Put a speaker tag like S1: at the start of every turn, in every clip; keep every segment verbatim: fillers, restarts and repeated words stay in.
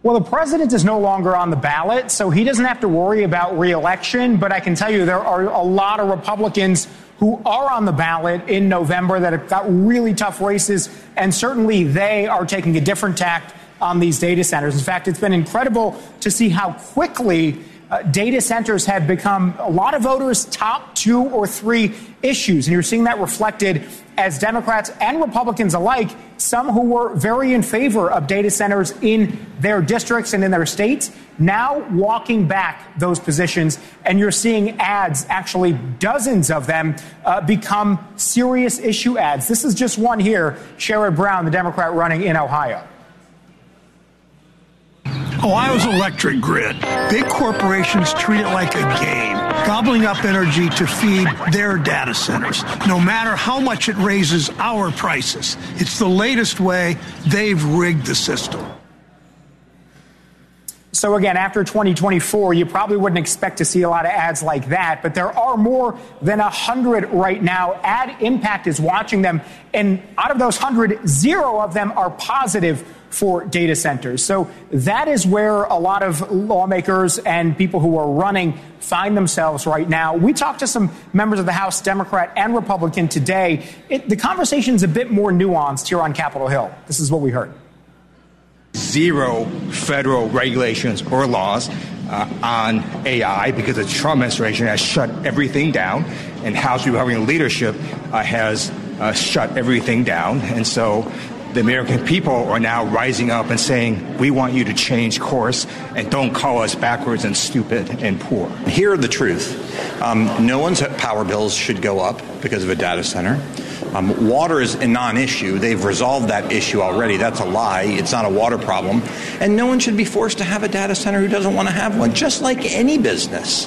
S1: Well, the president is no longer on the ballot, so he doesn't have to worry about re-election. But I can tell you there are a lot of Republicans who are on the ballot in November that have got really tough races, and certainly they are taking a different tact on these data centers. In fact, it's been incredible to see how quickly uh, data centers have become a lot of voters' top two or three issues. And you're seeing that reflected as Democrats and Republicans alike, some who were very in favor of data centers in their districts and in their states, now walking back those positions. And you're seeing ads, actually dozens of them, uh, become serious issue ads. This is just one here. Sherrod Brown, the Democrat running in Ohio.
S2: Ohio's electric grid. Big corporations treat it like a game, gobbling up energy to feed their data centers, no matter how much it raises our prices. It's the latest way they've rigged the system.
S1: So again, after twenty twenty-four, you probably wouldn't expect to see a lot of ads like that, but there are more than one hundred right now. Ad Impact is watching them, and out of those one hundred, zero of them are positive for data centers. So that is where a lot of lawmakers and people who are running find themselves right now. We talked to some members of the House, Democrat and Republican, today. It, the conversation's a bit more nuanced here on Capitol Hill. This is what we heard.
S3: Zero federal regulations or laws uh, on A I because the Trump administration has shut everything down, and House Republican leadership uh, has uh, shut everything down. And so the American people are now rising up and saying, we want you to change course and don't call us backwards and stupid and poor.
S4: Hear the truth. Um, no one's power bills should go up because of a data center. Um, water is a non-issue. They've resolved that issue already. That's a lie. It's not a water problem. And no one should be forced to have a data center who doesn't want to have one, just like any business.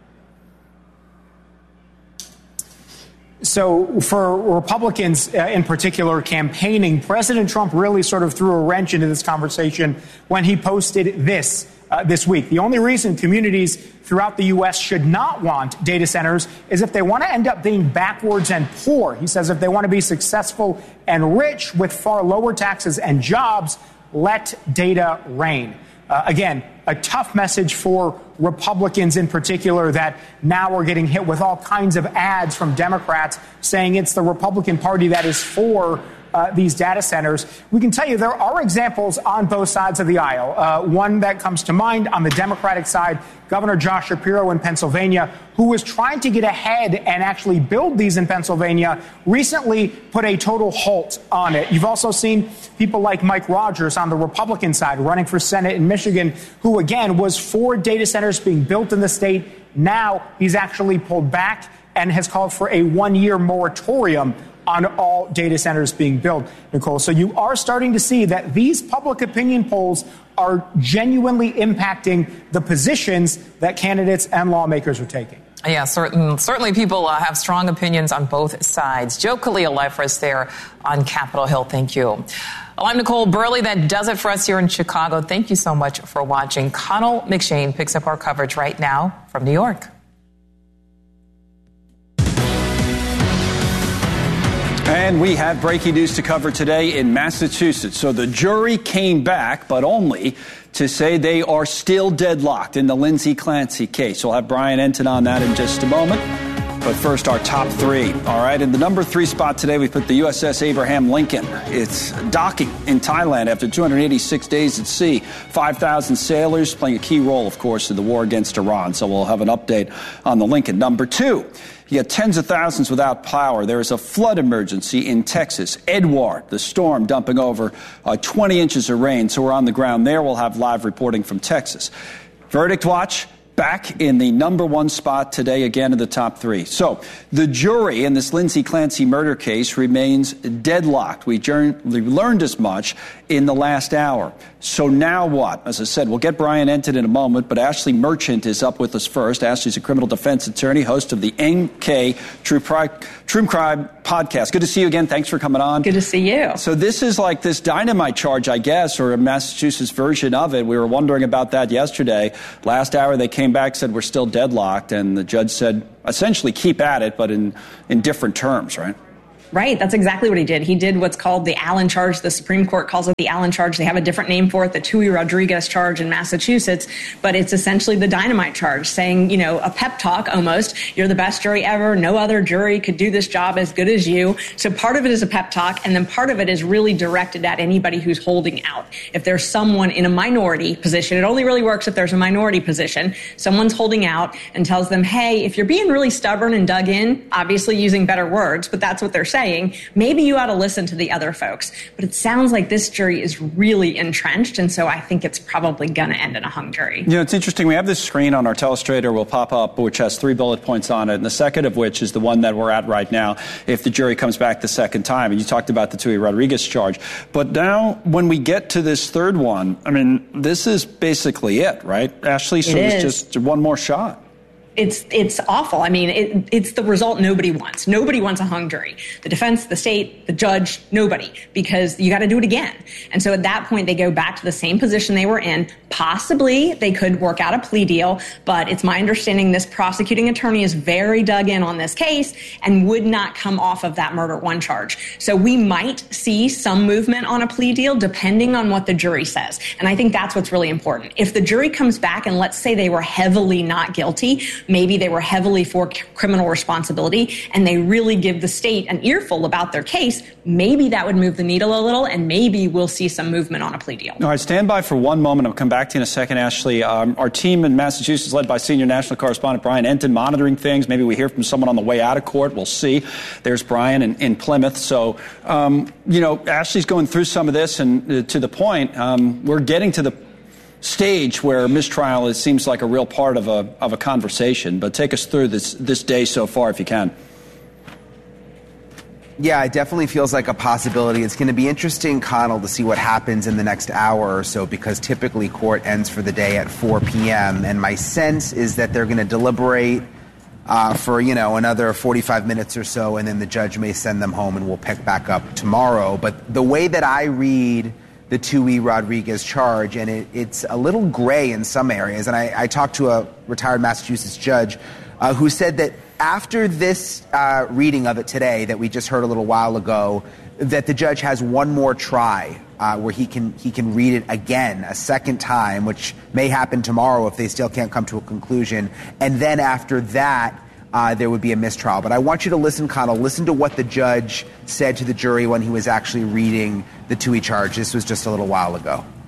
S1: So for Republicans uh, in particular campaigning, President Trump really sort of threw a wrench into this conversation when he posted this uh, this week. The only reason communities throughout the U S should not want data centers is if they want to end up being backwards and poor. He says if they want to be successful and rich with far lower taxes and jobs, let data reign. Uh, again, a tough message for Republicans in particular that now are getting hit with all kinds of ads from Democrats saying it's the Republican Party that is for uh, these data centers. We can tell you there are examples on both sides of the aisle. Uh, one that comes to mind on the Democratic side, Governor Josh Shapiro in Pennsylvania, who was trying to get ahead and actually build these in Pennsylvania, recently put a total halt on it. You've also seen people like Mike Rogers on the Republican side running for Senate in Michigan, who, again, was for data centers being built in the state. Now he's actually pulled back and has called for a one-year moratorium on all data centers being built, Nicole. So you are starting to see that these public opinion polls are genuinely impacting the positions that candidates and lawmakers are taking.
S5: Yeah, certain, certainly people uh, have strong opinions on both sides. Joe Khalil live for us there on Capitol Hill. Thank you. Well, I'm Nicole Burley. That does it for us here in Chicago. Thank you so much for watching. Connell McShane picks up our coverage right now from New York.
S6: And we have breaking news to cover today in Massachusetts. So the jury came back, but only to say they are still deadlocked in the Lindsay Clancy case. We'll have Brian Entin on that in just a moment. But first, our top three. All right, in the number three spot today, we put the U S S Abraham Lincoln. It's docking in Thailand after two hundred eighty-six days at sea. five thousand sailors playing a key role, of course, in the war against Iran. So we'll have an update on the Lincoln. Number two. You got tens of thousands without power. There is a flood emergency in Texas. Edward, the storm dumping over uh, twenty inches of rain. So we're on the ground there. We'll have live reporting from Texas. Verdict Watch back in the number one spot today, again in the top three. So the jury in this Lindsay Clancy murder case remains deadlocked. We, we learned as much in the last hour. So now what? As I said, we'll get Brian Entin in a moment, but Ashley Merchant is up with us first. Ashley's a criminal defense attorney, host of the N K True, Pri- True Crime podcast. Good to see you again. Thanks for coming on.
S7: Good to see you.
S6: So this is like this dynamite charge, I guess, or a Massachusetts version of it. We were wondering about that yesterday. Last hour they came back, said we're still deadlocked, and the judge said essentially keep at it, but in, in different terms, right?
S7: Right. That's exactly what he did. He did what's called the Allen charge. The Supreme Court calls it the Allen charge. They have a different name for it, the Tui Rodriguez charge in Massachusetts. But it's essentially the dynamite charge, saying, you know, a pep talk almost. You're the best jury ever. No other jury could do this job as good as you. So part of it is a pep talk. And then part of it is really directed at anybody who's holding out. If there's someone in a minority position, it only really works if there's a minority position. Someone's holding out and tells them, hey, if you're being really stubborn and dug in, obviously using better words, but that's what they're saying. Saying, maybe you ought to listen to the other folks. But it sounds like this jury is really entrenched, and so I think it's probably going to end in a hung jury.
S6: You know, it's interesting. We have this screen on our telestrator will pop up, which has three bullet points on it, and the second of which is the one that we're at right now, if the jury comes back the second time. And you talked about the Tui Rodriguez charge. But now, when we get to this third one, I mean, this is basically it, right, Ashley? So it's just one more shot.
S7: It's it's awful. I mean, it, it's the result nobody wants. Nobody wants a hung jury. The defense, the state, the judge, nobody, because you got to do it again. And so at that point, they go back to the same position they were in. Possibly they could work out a plea deal, but it's my understanding this prosecuting attorney is very dug in on this case and would not come off of that murder one charge. So we might see some movement on a plea deal depending on what the jury says. And I think that's what's really important. If the jury comes back and let's say they were heavily not guilty, maybe they were heavily for c- criminal responsibility, and they really give the state an earful about their case, maybe that would move the needle a little, and maybe we'll see some movement on a plea deal.
S6: All right, stand by for one moment. I'll come back to you in a second, Ashley. Um, our team in Massachusetts, led by senior national correspondent Brian Entin, monitoring things. Maybe we hear from someone on the way out of court. We'll see. There's Brian in, in Plymouth. So, um, you know, Ashley's going through some of this, and uh, to the point, um, we're getting to the stage where mistrial is, seems like a real part of a of a conversation. But take us through this this day so far, if you can.
S8: Yeah, it definitely feels like a possibility. It's going to be interesting, Connell, to see what happens in the next hour or so, because typically court ends for the day at four p.m. And my sense is that they're going to deliberate uh, for, you know, another forty-five minutes or so, and then the judge may send them home and we'll pick back up tomorrow. But the way that I read the Tui Rodriguez charge, and it, it's a little gray in some areas. And I, I talked to a retired Massachusetts judge uh, who said that after this uh, reading of it today that we just heard a little while ago, that the judge has one more try uh, where he can he can read it again a second time, which may happen tomorrow if they still can't come to a conclusion. And then after that, Uh, there would be a mistrial. But I want you to listen, Connell, listen to what the judge said to the jury when he was actually reading the Tui charge. This was just a little while ago.